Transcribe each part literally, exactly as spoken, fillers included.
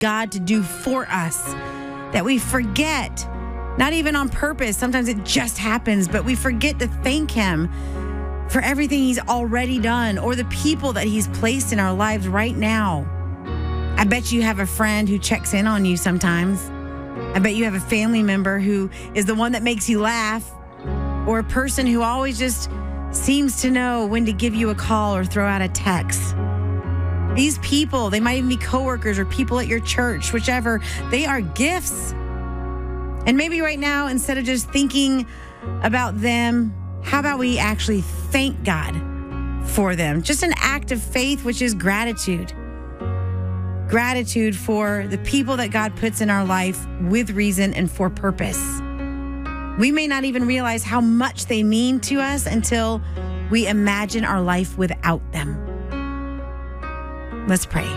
God to do for us that we forget, not even on purpose. Sometimes it just happens, but we forget to thank him for everything he's already done or the people that he's placed in our lives right now. I bet you have a friend who checks in on you sometimes. I bet you have a family member who is the one that makes you laugh, or a person who always just seems to know when to give you a call or throw out a text. These people, they might even be coworkers or people at your church, whichever, they are gifts. And maybe right now, instead of just thinking about them, how about we actually thank God for them? Just an act of faith, which is gratitude. Gratitude for the people that God puts in our life with reason and for purpose. We may not even realize how much they mean to us until we imagine our life without them. Let's pray.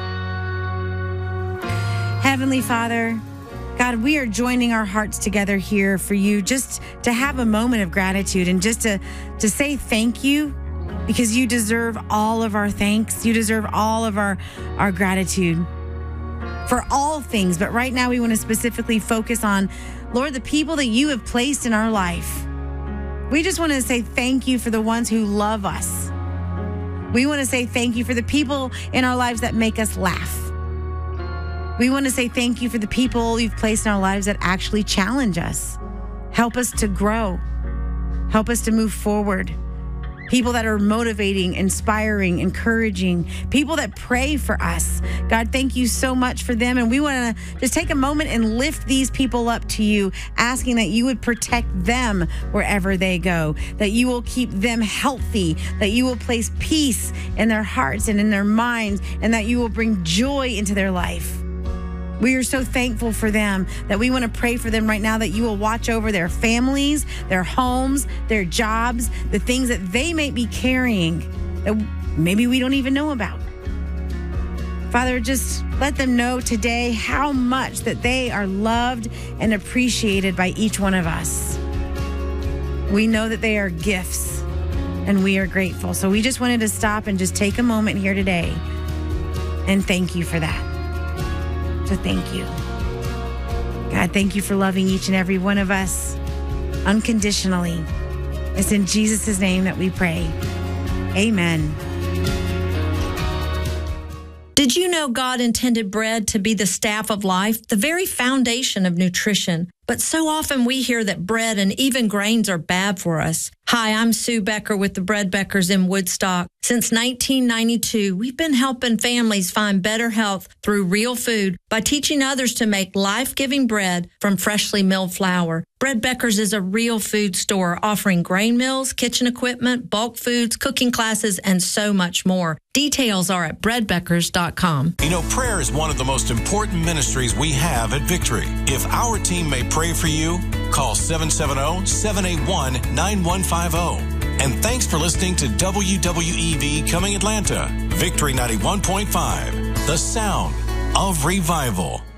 Heavenly Father, God, we are joining our hearts together here for you just to have a moment of gratitude and just to, to say thank you, because you deserve all of our thanks. You deserve all of our, our gratitude for all things. But right now we want to specifically focus on, Lord, the people that you have placed in our life. We just want to say thank you for the ones who love us. We want to say thank you for the people in our lives that make us laugh. We want to say thank you for the people you've placed in our lives that actually challenge us. Help us to grow. Help us to move forward. People that are motivating, inspiring, encouraging. People that pray for us. God, thank you so much for them. And we want to just take a moment and lift these people up to you, asking that you would protect them wherever they go, that you will keep them healthy, that you will place peace in their hearts and in their minds, and that you will bring joy into their life. We are so thankful for them that we want to pray for them right now, that you will watch over their families, their homes, their jobs, the things that they may be carrying that maybe we don't even know about. Father, just let them know today how much that they are loved and appreciated by each one of us. We know that they are gifts and we are grateful. So we just wanted to stop and just take a moment here today and thank you for that. So thank you. God, thank you for loving each and every one of us unconditionally. It's in Jesus' name that we pray. Amen. Did you know God intended bread to be the staff of life, the very foundation of nutrition? But so often we hear that bread and even grains are bad for us. Hi, I'm Sue Becker with the Bread Beckers in Woodstock. Since nineteen ninety-two, we've been helping families find better health through real food by teaching others to make life-giving bread from freshly milled flour. Bread Beckers is a real food store offering grain mills, kitchen equipment, bulk foods, cooking classes, and so much more. Details are at bread beckers dot com. You know, prayer is one of the most important ministries we have at Victory. If our team may pray for you, call seven seven zero, seven eight one, nine one five zero. And thanks for listening to W W E V Coming Atlanta, Victory ninety-one point five, the sound of revival.